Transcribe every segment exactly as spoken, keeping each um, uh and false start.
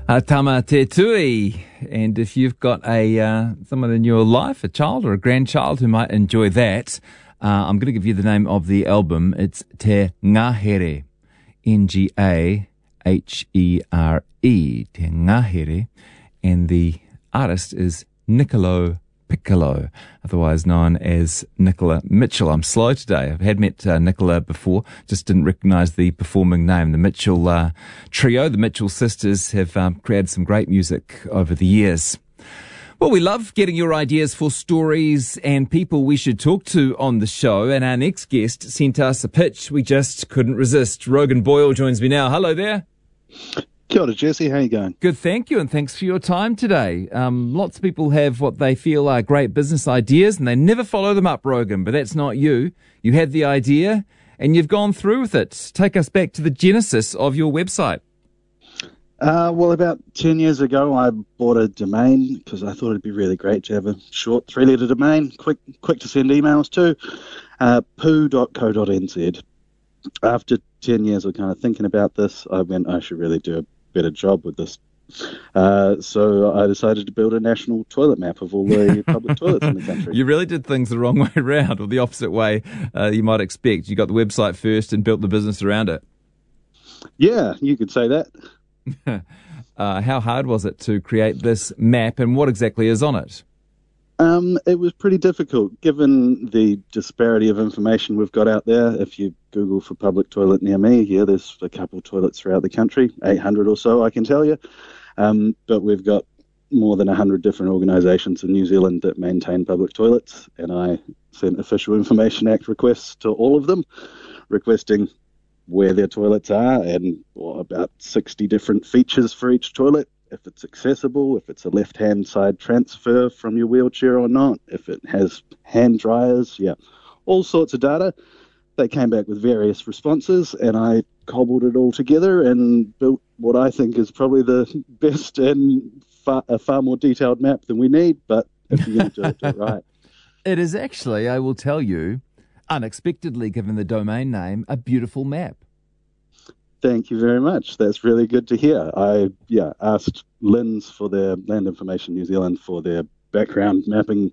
Uh, tama te tui. And if you've got a uh, someone in your life, a child or a grandchild who might enjoy that, uh, I'm going to give you the name of the album. It's Te Ngahere, N G A H E R E, Te Ngahere. And the artist is Niccolo Piccolo, otherwise known as Nicola Mitchell. I'm slow today. I've had met uh, Nicola before, just didn't recognise the performing name. The Mitchell uh, trio, the Mitchell sisters, have um, created some great music over the years. Well, we love getting your ideas for stories and people we should talk to on the show. And our next guest sent us a pitch we just couldn't resist. Rogan Boyle joins me now. Hello there. Kia ora, Jesse. How you going? Good, thank you, and thanks for your time today. Um, lots of people have what they feel are great business ideas, and they never follow them up, Rogan, but that's not you. You had the idea, and you've gone through with it. Take us back to the genesis of your website. Uh, well, about ten years ago, I bought a domain because I thought it'd be really great to have a short three-letter domain, quick quick to send emails to, uh, poo dot co dot n z. After ten years of kind of thinking about this, I went, I should really do a better job with this. Uh, so I decided to build a national toilet map of all the public toilets in the country. You really did things the wrong way around, or the opposite way uh, you might expect. You got the website first and built the business around it. Yeah, you could say that. uh, how hard was it to create this map, and what exactly is on it? Um, it was pretty difficult, given the disparity of information we've got out there. If you Google for public toilet near me, yeah, there's a couple of toilets throughout the country, eight hundred or so, I can tell you. Um, but we've got more than one hundred different organisations in New Zealand that maintain public toilets, and I sent Official Information Act requests to all of them, requesting where their toilets are and well, about sixty different features for each toilet. If it's accessible, if it's a left-hand side transfer from your wheelchair or not, if it has hand dryers, yeah, all sorts of data. They came back with various responses, and I cobbled it all together and built what I think is probably the best and far, a far more detailed map than we need, but if you're going to do it, do it right. It is actually, I will tell you, unexpectedly given the domain name, a beautiful map. Thank you very much. That's really good to hear. I yeah asked Linz for their Land Information New Zealand for their background mapping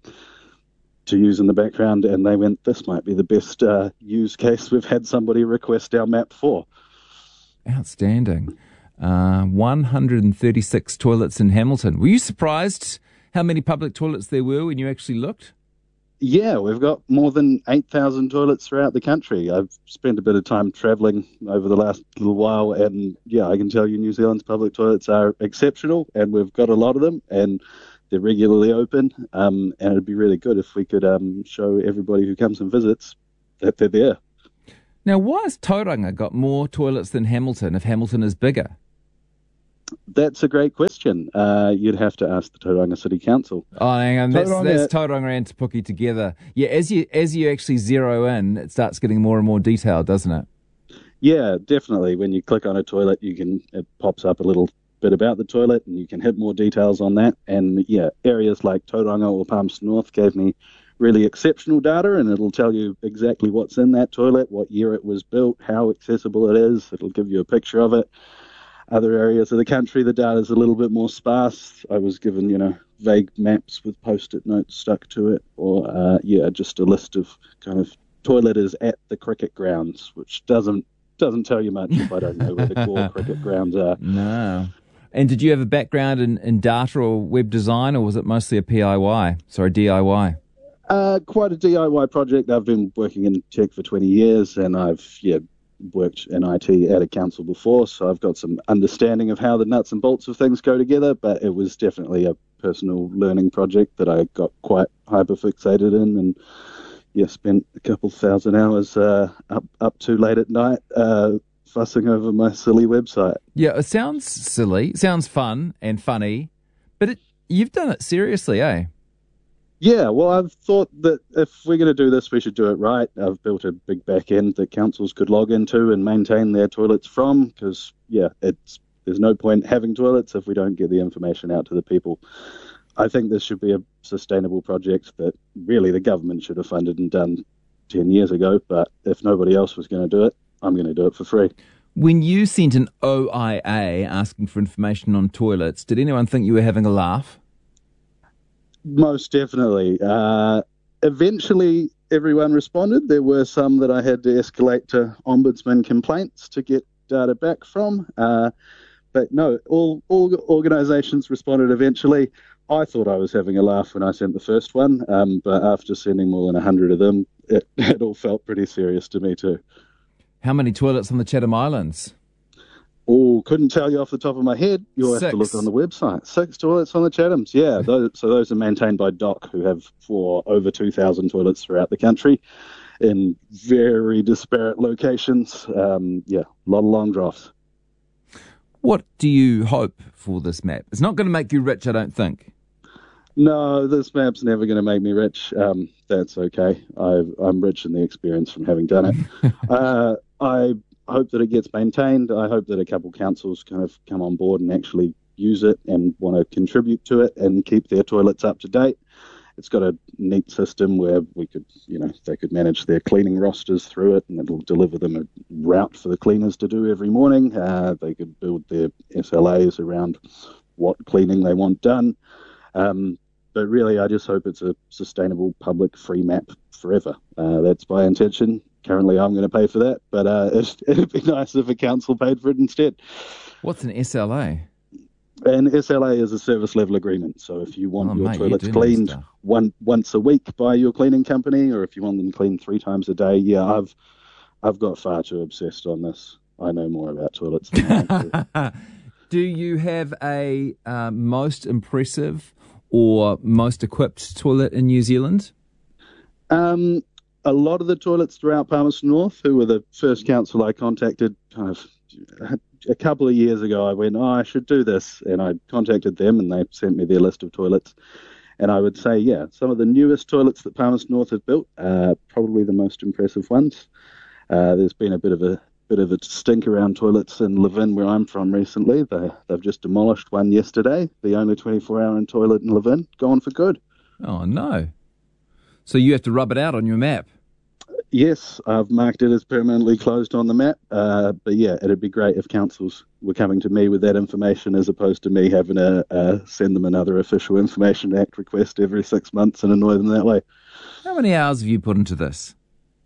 to use in the background, and they went, this might be the best uh, use case we've had somebody request our map for. Outstanding. Uh, one hundred thirty-six toilets in Hamilton. Were you surprised how many public toilets there were when you actually looked? Yeah, we've got more than eight thousand toilets throughout the country. I've spent a bit of time travelling over the last little while, and yeah, I can tell you New Zealand's public toilets are exceptional, and we've got a lot of them, and they're regularly open, um, and it'd be really good if we could um, show everybody who comes and visits that they're there. Now, why has Tauranga got more toilets than Hamilton if Hamilton is bigger? That's a great question. Uh, you'd have to ask the Tauranga City Council. Oh, hang on. That's, Tauranga, that's Tauranga and Te Puke together. Yeah, as you as you actually zero in, it starts getting more and more detailed, doesn't it? Yeah, definitely. When you click on a toilet, you can it pops up a little bit about the toilet, and you can hit more details on that. And yeah, areas like Tauranga or Palmerston North gave me really exceptional data, and it'll tell you exactly what's in that toilet, what year it was built, how accessible it is. It'll give you a picture of it. Other areas of the country, the data's a little bit more sparse. I was given, you know, vague maps with post-it notes stuck to it, or, uh, yeah, just a list of kind of toilet is at the cricket grounds, which doesn't doesn't tell you much if I don't know where the core cricket grounds are. No. And did you have a background in, in data or web design, or was it mostly a P I Y? Sorry, D I Y? Uh, quite a D I Y project. I've been working in tech for twenty years, and I've, yeah, worked in I T at a council before, so I've got some understanding of how the nuts and bolts of things go together, but it was definitely a personal learning project that I got quite hyper-fixated in, and yeah, spent a couple thousand hours uh, up, up too late at night uh, fussing over my silly website. Yeah, it sounds silly, it sounds fun and funny, but it, you've done it seriously, eh? Yeah, well, I've thought that if we're going to do this, we should do it right. I've built a big back end that councils could log into and maintain their toilets from, because, yeah, it's there's no point having toilets if we don't get the information out to the people. I think this should be a sustainable project that really the government should have funded and done ten years ago, but if nobody else was going to do it, I'm going to do it for free. When you sent an O I A asking for information on toilets, did anyone think you were having a laugh? Most definitely. Uh, eventually, everyone responded. There were some that I had to escalate to ombudsman complaints to get data back from. Uh, but no, all, all organisations responded eventually. I thought I was having a laugh when I sent the first one, um, but after sending more than one hundred of them, it, it all felt pretty serious to me too. How many toilets on the Chatham Islands? Oh, couldn't tell you off the top of my head. You'll have Six. to look on the website. Six toilets on the Chathams, yeah. Those, so those are maintained by D O C, who have for over two thousand toilets throughout the country in very disparate locations. Um, yeah, a lot of long drafts. What do you hope for this map? It's not going to make you rich, I don't think. No, this map's never going to make me rich. Um, that's okay. I've, I'm rich in the experience from having done it. uh, I hope that it gets maintained. I hope that a couple councils kind of come on board and actually use it and want to contribute to it and keep their toilets up to date. It's got a neat system where we could, you know, they could manage their cleaning rosters through it, and it'll deliver them a route for the cleaners to do every morning. Uh, they could build their S L As around what cleaning they want done. Um, but really, I just hope it's a sustainable public free map forever. Uh, that's my intention. Currently, I'm going to pay for that, but uh, it, it'd be nice if a council paid for it instead. What's an S L A? An S L A is a service level agreement. So if you want Oh, your mate, toilets you do know cleaned stuff. one once a week by your cleaning company, or if you want them cleaned three times a day, yeah, I've I've got far too obsessed on this. I know more about toilets than I want to. Do you have a uh, most impressive or most equipped toilet in New Zealand? Um, a lot of the toilets throughout Palmerston North, who were the first council I contacted kind of a couple of years ago, I went, oh, I should do this. And I contacted them and they sent me their list of toilets. And I would say, yeah, some of the newest toilets that Palmerston North have built are probably the most impressive ones. Uh, there's been a bit of a bit of a stink around toilets in Levin, where I'm from recently. They, they've just demolished one yesterday, the only twenty-four hour toilet in Levin, gone for good. Oh, no. So you have to rub it out on your map. Yes, I've marked it as permanently closed on the map. Uh, but yeah, it'd be great if councils were coming to me with that information as opposed to me having to uh, send them another Official Information Act request every six months and annoy them that way. How many hours have you put into this?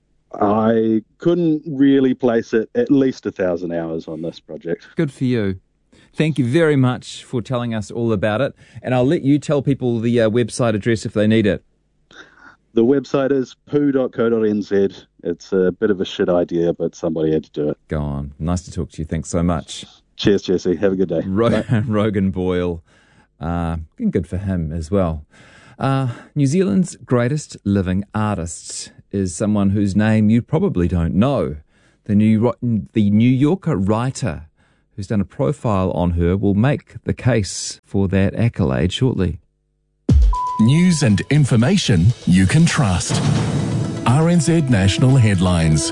I couldn't really place it at least a thousand hours on this project. Good for you. Thank you very much for telling us all about it. And I'll let you tell people the uh, website address if they need it. The website is poo dot co dot n z. It's a bit of a shit idea, but somebody had to do it. Go on. Nice to talk to you. Thanks so much. Cheers, Jesse. Have a good day. Ro- Rogan Boyle. Uh, and good for him as well. Uh, New Zealand's greatest living artist is someone whose name you probably don't know. The New, the New Yorker writer who's done a profile on her will make the case for that accolade shortly. News and information you can trust. R N Z National Headlines.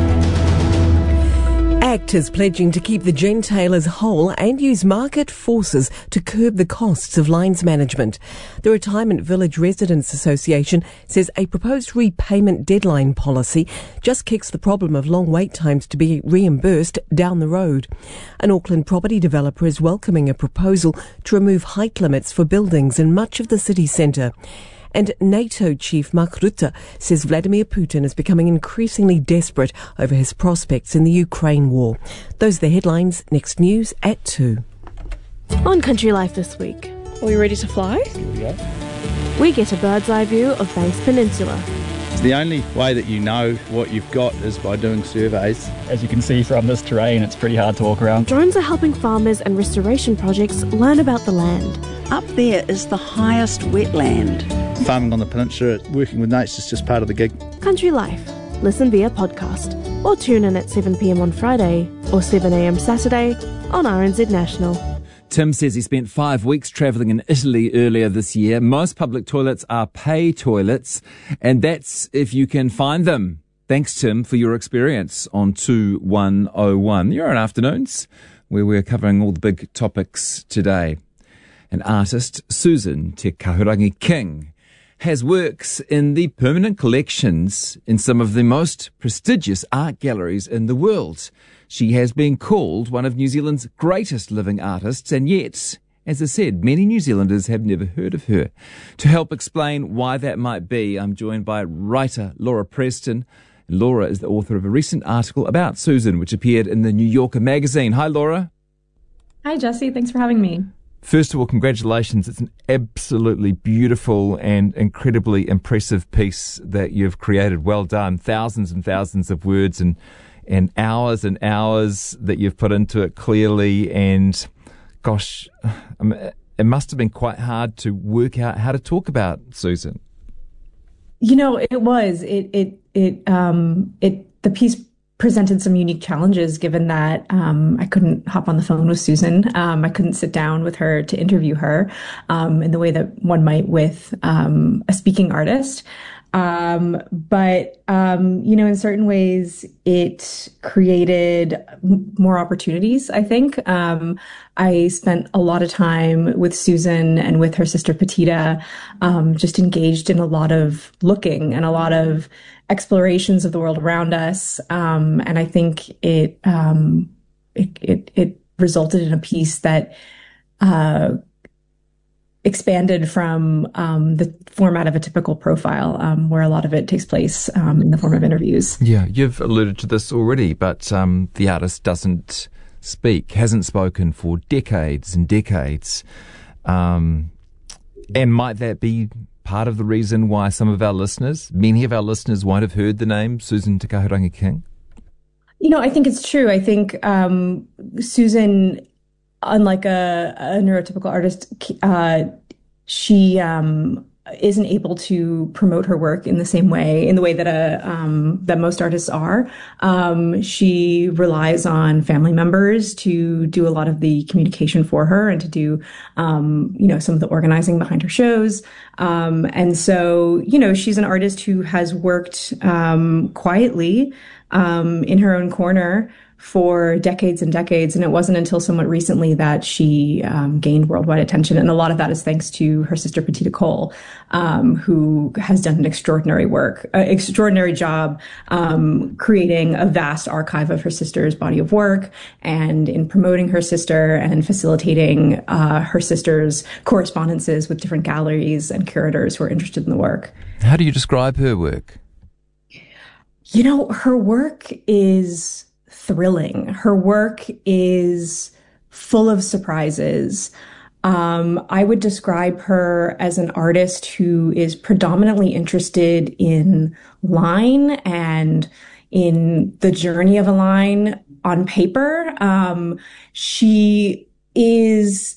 Actors pledging to keep the gentailers whole and use market forces to curb the costs of lines management. The Retirement Village Residents Association says a proposed repayment deadline policy just kicks the problem of long wait times to be reimbursed down the road. An Auckland property developer is welcoming a proposal to remove height limits for buildings in much of the city centre. And NATO chief Mark Rutte says Vladimir Putin is becoming increasingly desperate over his prospects in the Ukraine war. Those are the headlines. Next news at two. On Country Life this week. Are we ready to fly? Here we go. We get a bird's eye view of Banks Peninsula. The only way that you know what you've got is by doing surveys. As you can see from this terrain, it's pretty hard to walk around. Drones are helping farmers and restoration projects learn about the land. Up there is the highest wetland. Farming on the peninsula, working with nature is just part of the gig. Country Life. Listen via podcast or tune in at seven p.m. on Friday or seven a.m. Saturday on R N Z National. Tim says he spent five weeks travelling in Italy earlier this year. Most public toilets are pay toilets, and that's if you can find them. Thanks, Tim, for your experience on two one oh one. You're on Afternoons, where we're covering all the big topics today. An artist, Susan Te Kahurangi King, has works in the permanent collections in some of the most prestigious art galleries in the world. She has been called one of New Zealand's greatest living artists, and yet, as I said, many New Zealanders have never heard of her. To help explain why that might be, I'm joined by writer Laura Preston. Laura is the author of a recent article about Susan, which appeared in the New Yorker magazine. Hi, Laura. Hi, Jesse. Thanks for having me. First of all, congratulations. It's an absolutely beautiful and incredibly impressive piece that you've created. Well done. Thousands and thousands of words and, and hours and hours that you've put into it clearly. And gosh, it must have been quite hard to work out how to talk about Susan. You know, it was. It, it, it, um, it, the piece presented some unique challenges given that um, I couldn't hop on the phone with Susan. Um, I couldn't sit down with her to interview her um, in the way that one might with um, a speaking artist. Um, but, um, you know, in certain ways, it created m- more opportunities, I think. Um, I spent a lot of time with Susan and with her sister Petita, um, just engaged in a lot of looking and a lot of explorations of the world around us. Um, and I think it, um, it, it, it resulted in a piece that, uh, expanded from um, the format of a typical profile, um, where a lot of it takes place um, in the form of interviews. Yeah, you've alluded to this already, but um, the artist doesn't speak, hasn't spoken for decades and decades. Um, and might that be part of the reason why some of our listeners, many of our listeners, won't have heard the name Susan Te Kahurangi King? You know, I think it's true. I think um, Susan, unlike a, a neurotypical artist, uh, she um, isn't able to promote her work in the same way, in the way that a um, that most artists are. Um, she relies on family members to do a lot of the communication for her and to do, um, you know, some of the organizing behind her shows. Um, and so, you know, she's an artist who has worked um, quietly um, in her own corner for decades and decades. And it wasn't until somewhat recently that she um, gained worldwide attention. And a lot of that is thanks to her sister, Petita Cole, um, who has done an extraordinary work, uh, extraordinary job um, creating a vast archive of her sister's body of work and in promoting her sister and facilitating uh, her sister's correspondences with different galleries and curators who are interested in the work. How do you describe her work? You know, her work is thrilling. Her work is full of surprises. Um, I would describe her as an artist who is predominantly interested in line and in the journey of a line on paper. Um, she is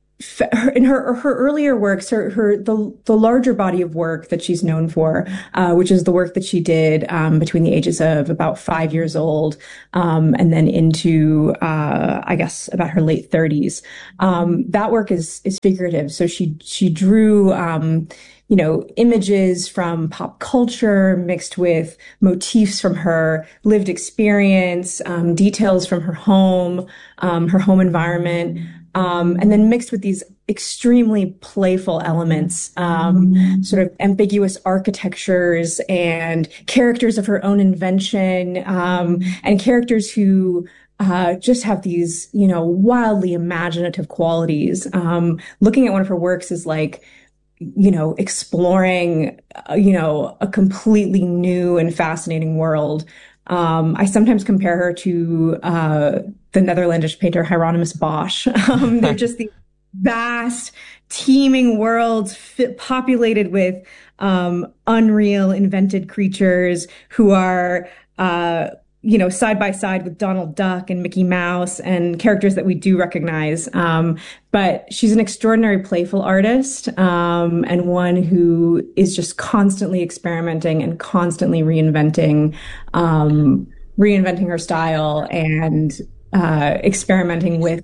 in her her earlier works, her her the the larger body of work that she's known for, uh, which is the work that she did um, between the ages of about five years old um, and then into uh, I guess about her late thirties. Um, that work is is figurative. So she she drew um, you know images from pop culture mixed with motifs from her lived experience, um, details from her home, um, her home environment. Um, and then mixed with these extremely playful elements, um, sort of ambiguous architectures and characters of her own invention, um, and characters who uh, just have these, you know, wildly imaginative qualities. Um, looking at one of her works is like, you know, exploring, uh, you know, a completely new and fascinating world. Um, I sometimes compare her to uh, the Netherlandish painter Hieronymus Bosch. Um, they're just these vast, teeming worlds fit, populated with um, unreal, invented creatures who are, uh, you know, side by side with Donald Duck and Mickey Mouse and characters that we do recognize. Um, but she's an extraordinary playful artist um, and one who is just constantly experimenting and constantly reinventing, um, reinventing her style and uh, experimenting with,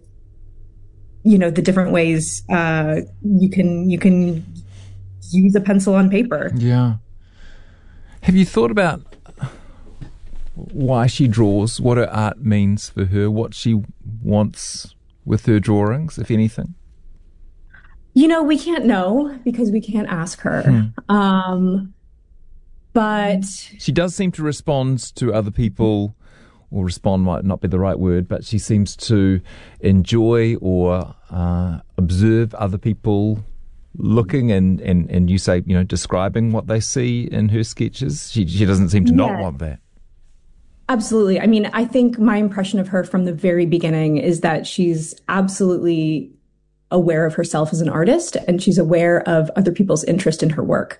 you know, the different ways uh, you can you can use a pencil on paper. Yeah. Have you thought about why she draws, what her art means for her, what she wants with her drawings, if anything? You know, we can't know because we can't ask her. Hmm. Um, but she does seem to respond to other people or respond might not be the right word, but she seems to enjoy or uh, observe other people looking and, and, and you say, you know, describing what they see in her sketches. She she doesn't seem to yeah. not want that. Absolutely. I mean, I think my impression of her from the very beginning is that she's absolutely aware of herself as an artist, and she's aware of other people's interest in her work.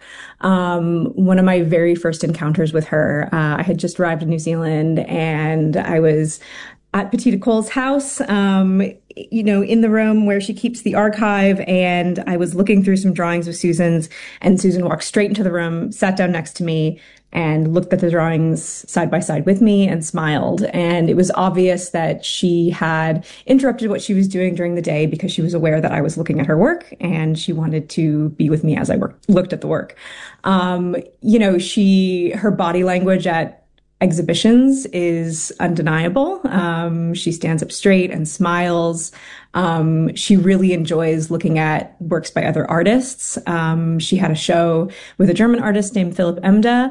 Um, one of my very first encounters with her, uh, I had just arrived in New Zealand, and I was at Petita Cole's house, um, you know, in the room where she keeps the archive, and I was looking through some drawings of Susan's, and Susan walked straight into the room, sat down next to me, and looked at the drawings side by side with me and smiled. And it was obvious that she had interrupted what she was doing during the day because she was aware that I was looking at her work, and she wanted to be with me as I worked, looked at the work. Um, you know, she, her body language at exhibitions is undeniable. Um, she stands up straight and smiles. Um, she really enjoys looking at works by other artists. Um, she had a show with a German artist named Philipp Emda,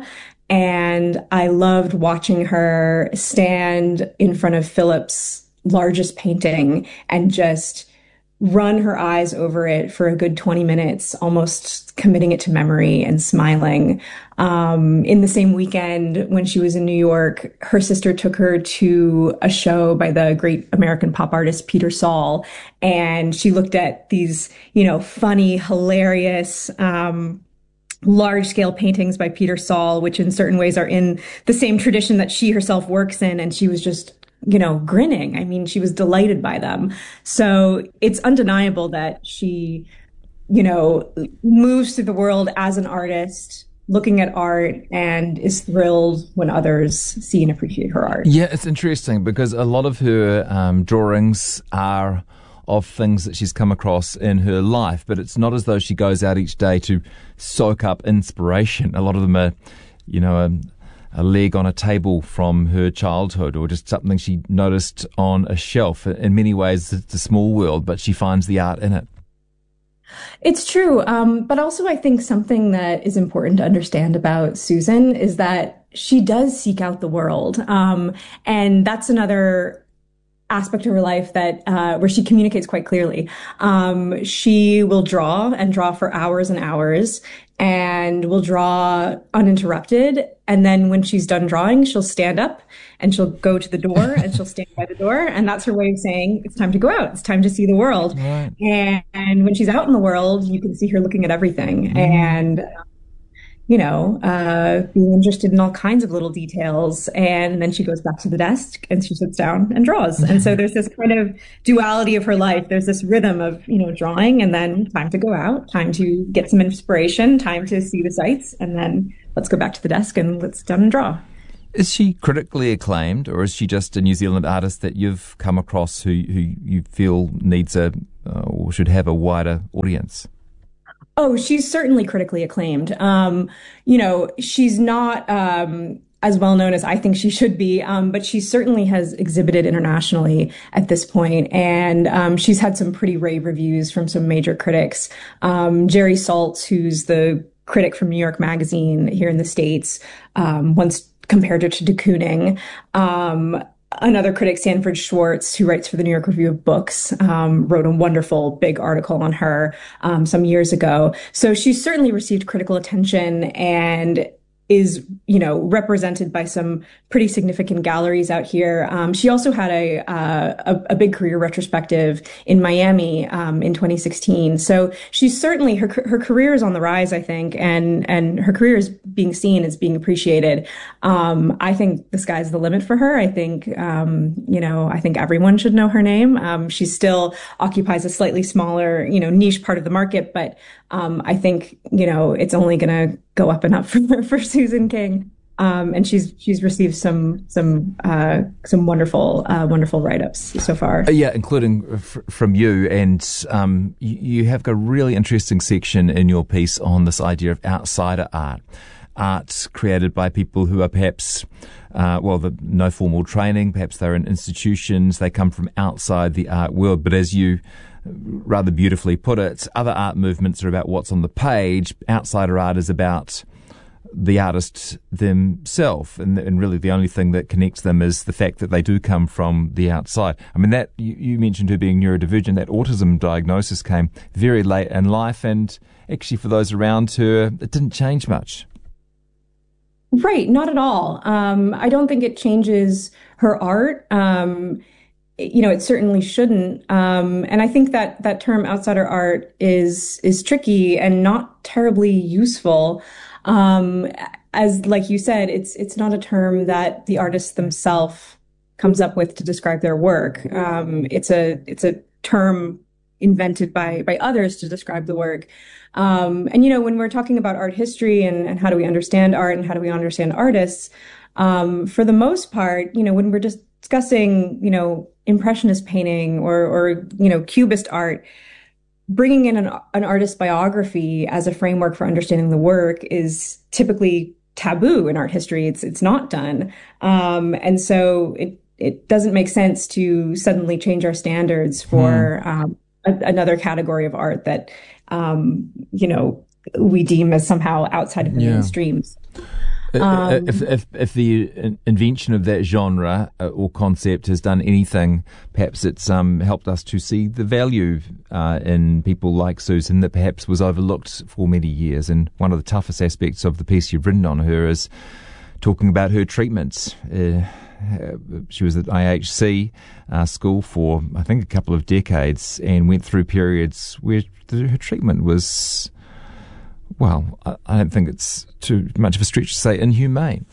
and I loved watching her stand in front of Philipp's largest painting and just run her eyes over it for a good twenty minutes, almost committing it to memory and smiling. Um, in the same weekend when she was in New York, her sister took her to a show by the great American pop artist Peter Saul. And she looked at these, you know, funny, hilarious, um, large scale paintings by Peter Saul, which in certain ways are in the same tradition that she herself works in. And she was just, you know, grinning. I mean, she was delighted by them. So it's undeniable that she, you know, moves through the world as an artist, looking at art, and is thrilled when others see and appreciate her art. Yeah, it's interesting because a lot of her um, drawings are of things that she's come across in her life, but it's not as though she goes out each day to soak up inspiration. A lot of them are, you know, a, a leg on a table from her childhood, or just something she noticed on a shelf. In many ways, it's a small world, but she finds the art in it. It's true. Um, but also I think something that is important to understand about Susan is that she does seek out the world. Um, and that's another aspect of her life that uh, where she communicates quite clearly. Um, she will draw and draw for hours and hours, and will draw uninterrupted. And then when she's done drawing, she'll stand up and she'll go to the door and she'll stand by the door. And that's her way of saying it's time to go out. It's time to see the world. Right. And, and when she's out in the world, you can see her looking at everything. Mm. And you know, uh, being interested in all kinds of little details. And then she goes back to the desk and she sits down and draws. And so there's this kind of duality of her life. There's this rhythm of, you know, drawing, and then time to go out, time to get some inspiration, time to see the sights, and then let's go back to the desk and let's sit down and draw. Is she critically acclaimed, or is she just a New Zealand artist that you've come across who, who you feel needs a, uh, or should have a wider audience? Oh, she's certainly critically acclaimed. Um, you know, she's not um, as well known as I think she should be, um, but she certainly has exhibited internationally at this point, and um, she's had some pretty rave reviews from some major critics. Um, Jerry Saltz, who's the critic from New York Magazine here in the States, um, once compared her to de Kooning. Um, Another critic, Sanford Schwartz, who writes for the New York Review of Books, um, wrote a wonderful big article on her um, some years ago. So she's certainly received critical attention and is, you know, represented by some pretty significant galleries out here. Um, she also had a, uh, a a big career retrospective in Miami um, in twenty sixteen. So she's certainly her her career is on the rise, I think, and and her career is being seen, is being appreciated. Um, I think the sky's the limit for her. I think um, you know, I think everyone should know her name. Um, she still occupies a slightly smaller, you know, niche part of the market, but um, I think, you know, it's only going to go up and up for for Susan King. Um, and she's she's received some some uh, some wonderful uh, wonderful write-ups so far. Yeah, including f- from you, and um, you, you have got a really interesting section in your piece on this idea of outsider art, art created by people who are perhaps uh, well, the, no formal training, perhaps they're in institutions, they come from outside the art world, but as you rather beautifully put it, other art movements are about what's on the page. Outsider art is about the artist themselves, and, and really the only thing that connects them is the fact that they do come from the outside. I mean, that you, you mentioned her being neurodivergent. That autism diagnosis came very late in life, and actually for those around her, it didn't change much. Right, not at all. Um, I don't think it changes her art. Um, you know, it certainly shouldn't. Um, and I think that that term outsider art is is tricky and not terribly useful. Um, as like you said, it's it's not a term that the artists themselves comes up with to describe their work. Um, it's a it's a term invented by by others to describe the work. Um, and, you know, when we're talking about art history and, and how do we understand art and how do we understand artists, um, for the most part, you know, when we're just discussing, you know, Impressionist painting or, or, you know, Cubist art, bringing in an, an artist's biography as a framework for understanding the work is typically taboo in art history. It's, it's not done. Um, and so it, it doesn't make sense to suddenly change our standards for, hmm. um, a, another category of art that, um, you know, we deem as somehow outside of the yeah. mainstream. Um, if, if if the invention of that genre or concept has done anything, perhaps it's um, helped us to see the value uh, in people like Susan that perhaps was overlooked for many years. And one of the toughest aspects of the piece you've written on her is talking about her treatments. Uh, she was at I H C uh, school for, I think, a couple of decades and went through periods where the, her treatment was, well, I, I don't think it's too much of a stretch to say inhumane.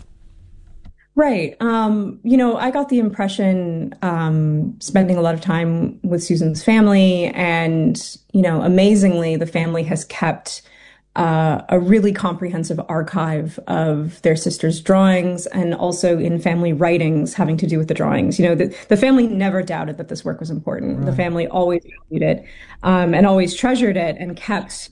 Right. Um, you know, I got the impression, um, spending a lot of time with Susan's family, and, you know, amazingly, the family has kept Uh, a really comprehensive archive of their sister's drawings and also in family writings having to do with the drawings. You know, the, the family never doubted that this work was important. Right. The family always valued it um, and always treasured it and kept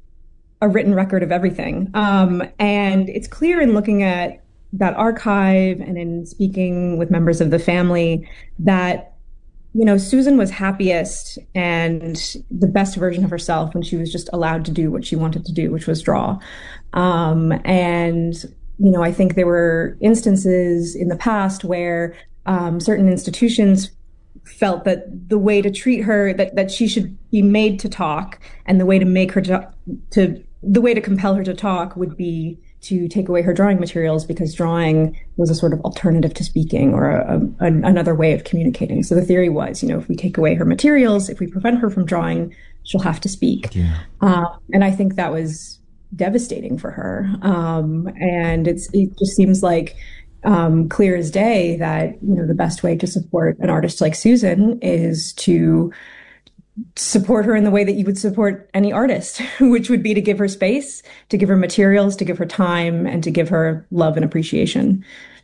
a written record of everything. Um, and it's clear in looking at that archive and in speaking with members of the family that, you know, Susan was happiest and the best version of herself when she was just allowed to do what she wanted to do, which was draw. Um, and, you know, I think there were instances in the past where um, certain institutions felt that the way to treat her, that, that she should be made to talk, and the way to make her to, to the way to compel her to talk would be to take away her drawing materials, because drawing was a sort of alternative to speaking or a, a, another way of communicating. So the theory was, you know, if we take away her materials, if we prevent her from drawing, she'll have to speak. Yeah. Uh, and I think that was devastating for her. Um, and it's, it just seems like um, clear as day that, you know, the best way to support an artist like Susan is to support her in the way that you would support any artist, which would be to give her space, to give her materials, to give her time, and to give her love and appreciation.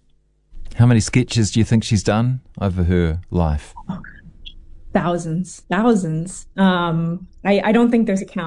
How many sketches do you think she's done over her life? Thousands, thousands. Um, I, I don't think there's a count.